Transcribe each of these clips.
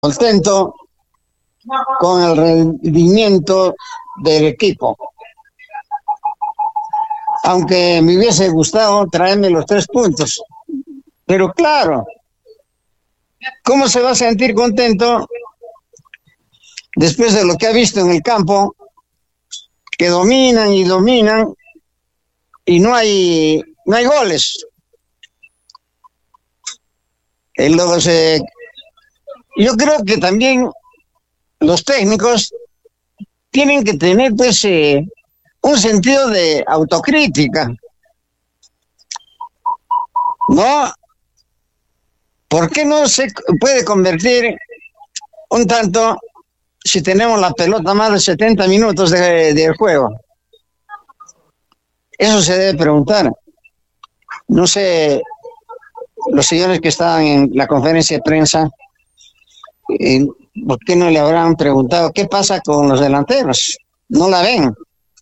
contento con el rendimiento del equipo. Aunque me hubiese gustado traerme los 3 puntos. Pero claro, ¿cómo se va a sentir contento después de lo que ha visto en el campo? Que dominan y dominan y no hay goles. Yo creo que también los técnicos tienen que tener pues un sentido de autocrítica, ¿no? ¿Por qué no se puede convertir un tanto si tenemos la pelota más de 70 minutos del juego? Eso se debe preguntar. No sé, los señores que estaban en la conferencia de prensa, ¿por qué no le habrán preguntado qué pasa con los delanteros? No la ven.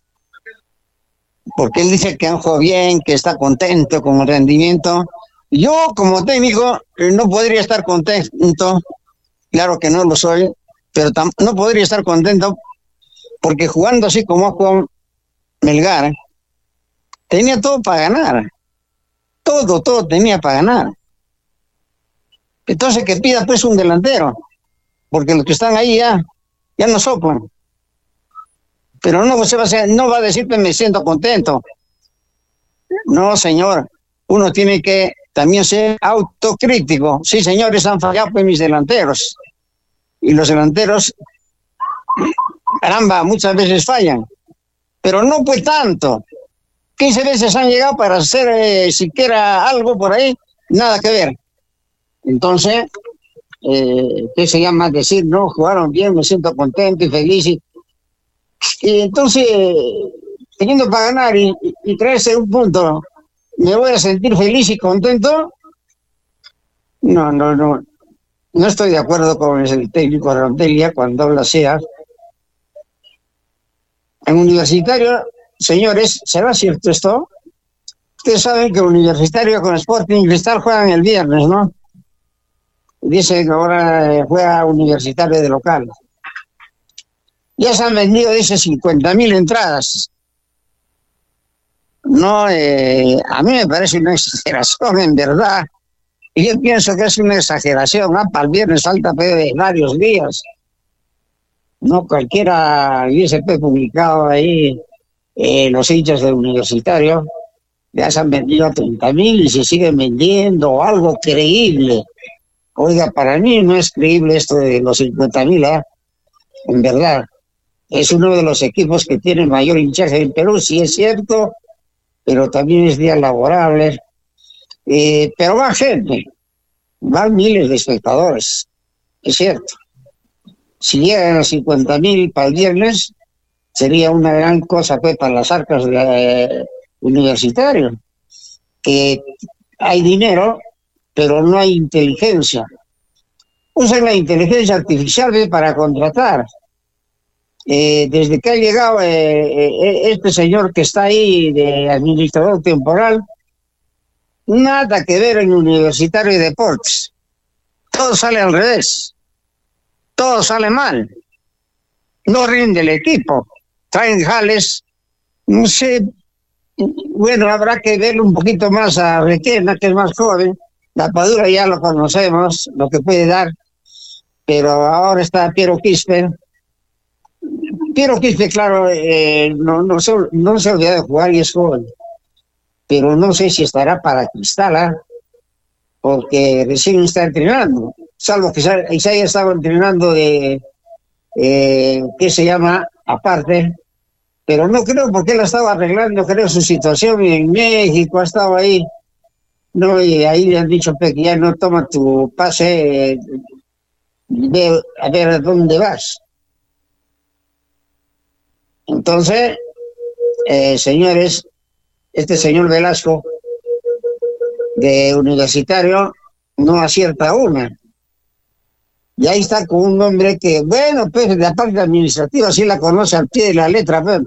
Porque él dice que han jugado bien, que está contento con el rendimiento. Yo, como técnico, no podría estar contento. Claro que no lo soy, pero no podría estar contento porque jugando así como ha jugado Melgar, tenía todo para ganar. Todo tenía para ganar. Entonces que pida pues un delantero, porque los que están ahí ya no soplan. Pero no va a decir que me siento contento. No, señor. Uno tiene que también ser autocrítico. Sí, señores, han fallado pues mis delanteros. Y los delanteros, caramba, muchas veces fallan. Pero no pues tanto. 15 veces han llegado para hacer siquiera algo por ahí, nada que ver. Entonces, ¿qué se llama? Decir, no, jugaron bien, me siento contento y feliz. Y entonces, teniendo para ganar y traerse un punto, ¿me voy a sentir feliz y contento? No estoy de acuerdo con el técnico Rondelia cuando habla sea. En Universitario, señores, ¿será cierto esto? Ustedes saben que Universitario con Sporting Cristal juegan el viernes, ¿no? Dice que ahora juega Universitario de local. Ya se han vendido, dice, 50.000 entradas. No, a mí me parece una exageración, en verdad. Y yo pienso que es una exageración. Para el viernes falta de varios días. No cualquiera hubiese publicado ahí los hinchas del Universitario. Ya se han vendido 30.000 y se siguen vendiendo, algo creíble. Oiga, para mí no es creíble esto de los 50.000, en verdad. Es uno de los equipos que tiene mayor hinchaje en Perú, sí es cierto, pero también es día laborable. Pero va gente, van miles de espectadores, es cierto. Si llegan a 50.000 para el viernes, sería una gran cosa pues, para las arcas de Universitario, que hay dinero, pero no hay inteligencia. Usan la inteligencia artificial para contratar. Desde que ha llegado este señor que está ahí de administrador temporal, nada que ver en Universitario y Deportes. Todo sale al revés. Todo sale mal. No rinde el equipo. Traen jales. No sé. Bueno, habrá que verlo un poquito más a Requena, que es más joven. La Padura ya lo conocemos, lo que puede dar. Pero ahora está Piero Quispe. Piero Quispe, claro, no se olvida de jugar y es joven. Pero no sé si estará para Cristala, porque recién está entrenando. Salvo que Isaiah estaba entrenando ¿qué se llama? Aparte. Pero no creo, porque él estaba arreglando, creo, su situación en México, ha estado ahí. No, y ahí le han dicho que ya no toma tu pase, ve a ver a dónde vas. Entonces, señores, este señor Velasco de Universitario no acierta una. Y ahí está con un hombre que, bueno, pues de la parte administrativa sí la conoce al pie de la letra, pero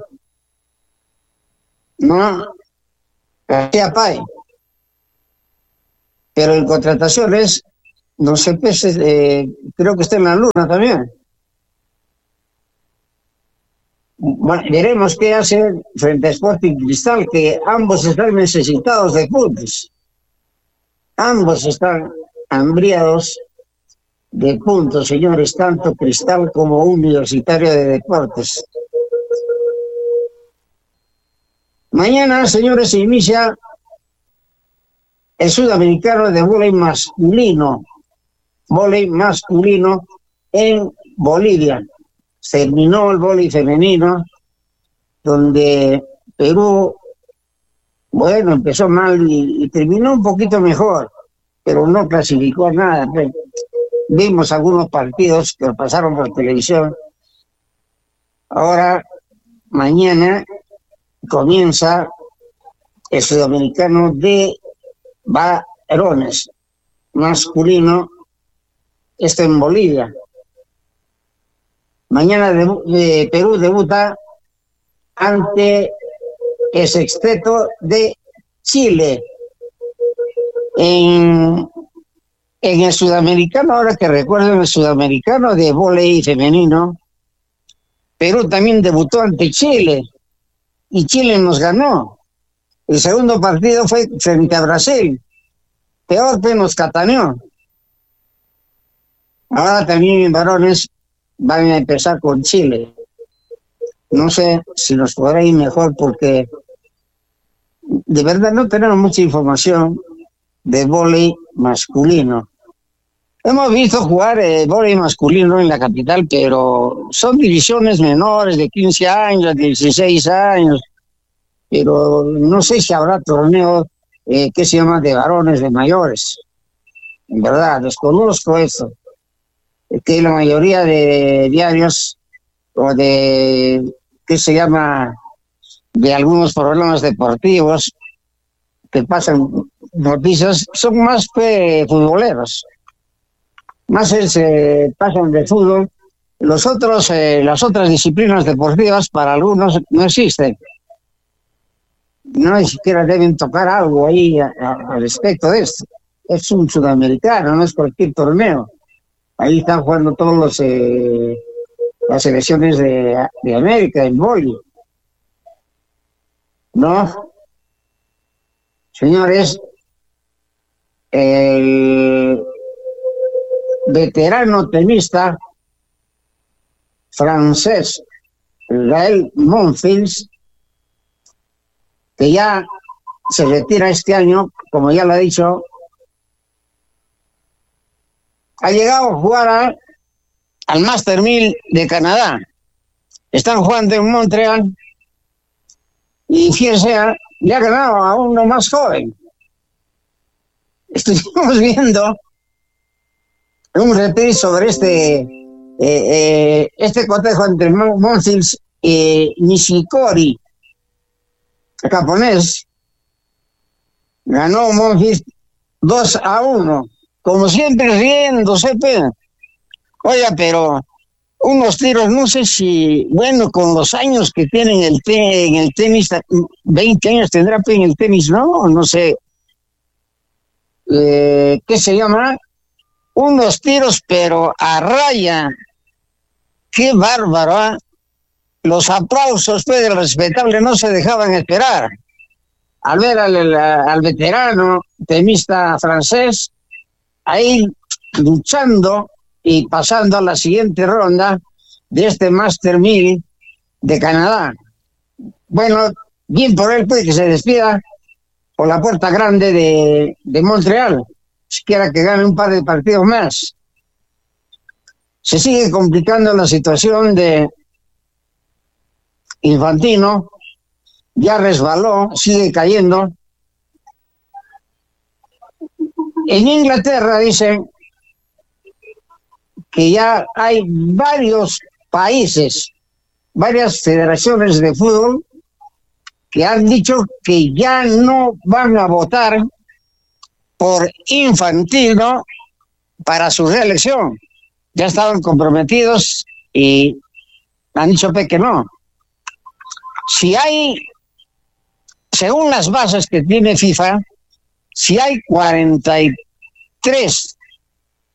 no, García Páez. Pero en contrataciones No sé, pues, creo que está en la luna también. Bueno, veremos qué hace frente a Sporting Cristal, que ambos están necesitados de puntos. Ambos están hambriados de puntos, señores, tanto Cristal como Universitario de Deportes. Mañana, señores, se inicia el Sudamericano de vóley masculino en Bolivia. Se terminó el vóley femenino, donde Perú, bueno, empezó mal y terminó un poquito mejor, pero no clasificó a nada. Vimos algunos partidos que pasaron por televisión. Ahora, mañana comienza el Sudamericano de varones masculino, esto en Bolivia. Mañana Perú debuta ante el sexteto de Chile en el Sudamericano. Ahora que recuerdo, el Sudamericano de vóley femenino, Perú también debutó ante Chile y Chile nos ganó. El segundo partido fue frente a Brasil, peor que nos cataneó. Ahora también en varones van a empezar con Chile. No sé si nos podrá ir mejor, porque de verdad no tenemos mucha información de vóley masculino. Hemos visto jugar vóley masculino en la capital, pero son divisiones menores de 15 años, 16 años, pero no sé si habrá torneo que se llama de varones, de mayores. En verdad, desconozco esto. Que la mayoría de diarios o de, ¿qué se llama?, de algunos programas deportivos que pasan noticias, son más futboleros. Más se pasan de fútbol. Las otras disciplinas deportivas para algunos no existen. No ni siquiera deben tocar algo ahí al respecto de esto. Es un sudamericano, no es cualquier torneo. Ahí están jugando todos las selecciones de América en vóley. ¿No? Señores, el veterano tenista francés Gaël Monfils, que ya se retira este año, como ya lo he dicho, ha llegado a jugar al Master 1000 de Canadá. Están jugando en Montreal y fíjense, le ha ganado a uno más joven. Estuvimos viendo un reprise sobre este cotejo entre Monfils y Nishikori, japonés. Ganó Monfils 2-1, como siempre riéndose, pero oiga, pero unos tiros, no sé si, bueno, con los años que tienen en el tenis, 20 años tendrá en el tenis, ¿no? No sé, ¿qué se llama? Unos tiros, pero a raya. ¡Qué bárbaro! ¿Eh? Los aplausos, pues, del respetable no se dejaban esperar. Al ver al veterano tenista francés ahí luchando y pasando a la siguiente ronda de este Master 1000 de Canadá. Bueno, bien por él, pues, que se despida por la puerta grande de Montreal, siquiera que gane un par de partidos más. Se sigue complicando la situación de Infantino, ya resbaló, sigue cayendo. En Inglaterra dicen que ya hay varios países, varias federaciones de fútbol que han dicho que ya no van a votar por Infantino para su reelección. Ya estaban comprometidos y han dicho que no. Si hay, según las bases que tiene FIFA, si hay 43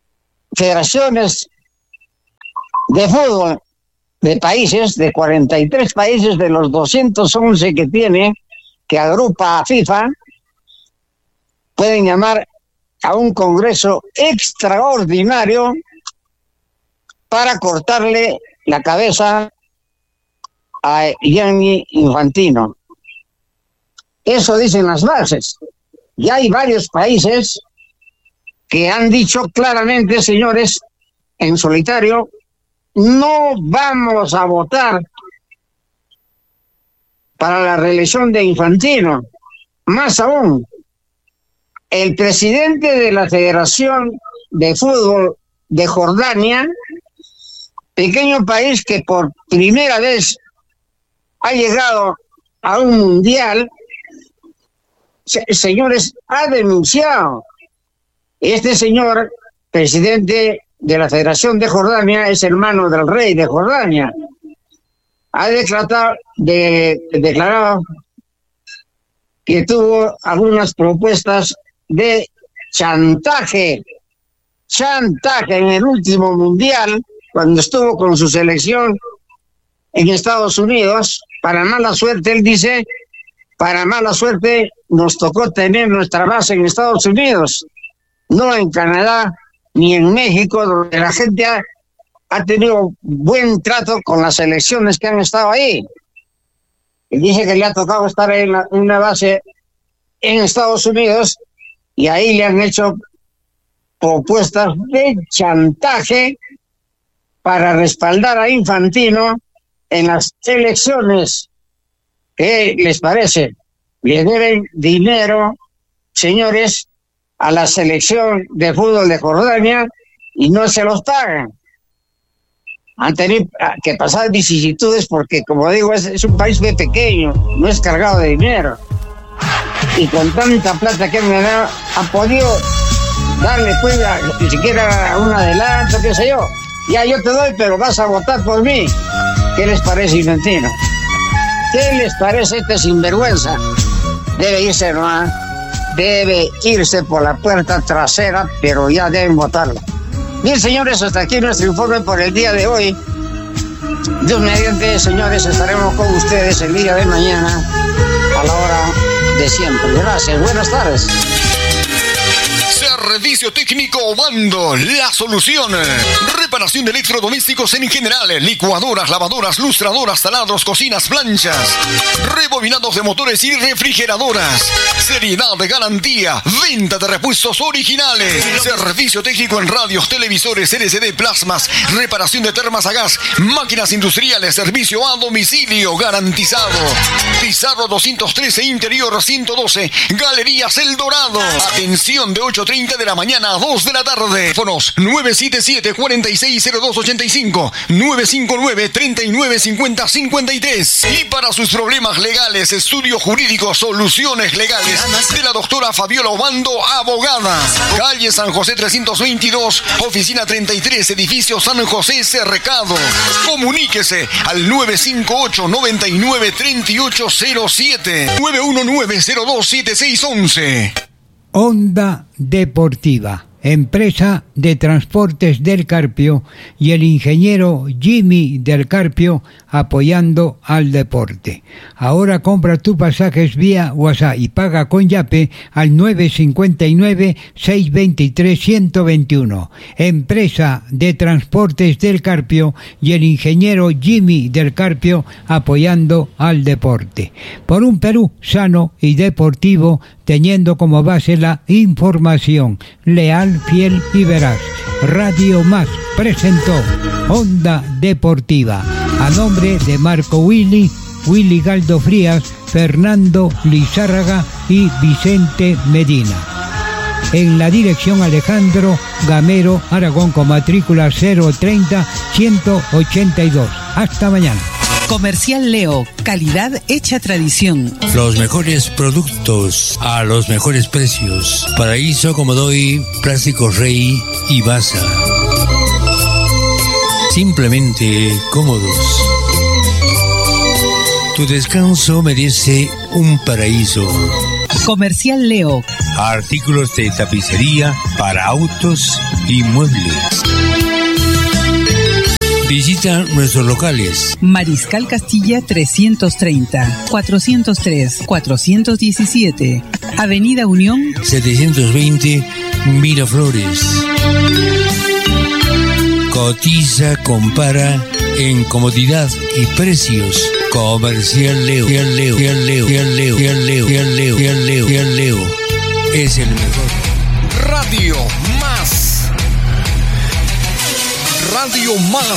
federaciones de fútbol de países, de 43 países de los 211 que tiene, que agrupa a FIFA, pueden llamar a un congreso extraordinario para cortarle la cabeza a Gianni Infantino. Eso dicen las bases. Y hay varios países que han dicho claramente, señores, en solitario, no vamos a votar para la reelección de Infantino. Más aún, el presidente de la Federación de Fútbol de Jordania, pequeño país que por primera vez ha llegado a un mundial, señores, ha denunciado. Este señor, presidente de la Federación de Jordania, es hermano del rey de Jordania. Ha declarado que tuvo algunas propuestas de chantaje en el último mundial, cuando estuvo con su selección en Estados Unidos. Para mala suerte, él dice, para mala suerte nos tocó tener nuestra base en Estados Unidos, no en Canadá ni en México, donde la gente ha tenido buen trato con las selecciones que han estado ahí. Y dice que le ha tocado estar en una base en Estados Unidos y ahí le han hecho propuestas de chantaje para respaldar a Infantino en las elecciones. ¿Qué les parece? Le deben dinero, señores, a la selección de fútbol de Jordania y no se los pagan. Han tenido que pasar vicisitudes porque, como digo, es un país muy pequeño, no es cargado de dinero. Y con tanta plata que han ganado, han podido darle pues ni siquiera un adelanto, qué sé yo. Ya yo te doy, pero vas a votar por mí. ¿Qué les parece, Infantino? ¿Qué les parece este sinvergüenza? Debe irse, ¿no? Debe irse por la puerta trasera, pero ya deben votarlo. Bien, señores, hasta aquí nuestro informe por el día de hoy. Dios mediante, señores, estaremos con ustedes el día de mañana a la hora de siempre. Gracias, buenas tardes. Servicio técnico Obando, la solución. Reparación de electrodomésticos en general, licuadoras, lavadoras, lustradoras, taladros, cocinas, planchas, rebobinados de motores y refrigeradoras. Seriedad de garantía, venta de repuestos originales. Servicio técnico en radios, televisores, LCD, plasmas, reparación de termas a gas, máquinas industriales, servicio a domicilio garantizado. Pizarro 213, interior 112, Galerías El Dorado. Atención de 8:30 de la mañana a 2 de la tarde. Teléfonos 977-460285, 959-3950-53. Y para sus problemas legales, estudio jurídico, soluciones legales de la doctora Fabiola Obando, abogada. Calle San José 322, oficina 33, edificio San José Cercado. Comuníquese al 958-993807, 919-027611. Onda Deportiva, empresa de transportes del Carpio, y el ingeniero Jimmy del Carpio apoyando al deporte. Ahora compra tus pasajes vía WhatsApp y paga con Yape al 959-623-121. Empresa de transportes del Carpio y el ingeniero Jimmy del Carpio apoyando al deporte. Por un Perú sano y deportivo, teniendo como base la información leal, fiel y veraz. Radio Más presentó Onda Deportiva, a nombre de Marco Willy Galdo Frías, Fernando Lizárraga y Vicente Medina. En la dirección, Alejandro Gamero Aragón, con matrícula 030-182. Hasta mañana. Comercial Leo, calidad hecha tradición. Los mejores productos a los mejores precios. Paraíso, Comodoy, Plástico Rey y Baza. Simplemente cómodos. Tu descanso merece un paraíso. Comercial Leo. Artículos de tapicería para autos y muebles. Visita nuestros locales. Mariscal Castilla 330, 403, 417. Avenida Unión 720, Miraflores. Cotiza, compara en comodidad y precios. Comercial Leo. Leo es el mejor. Radio Más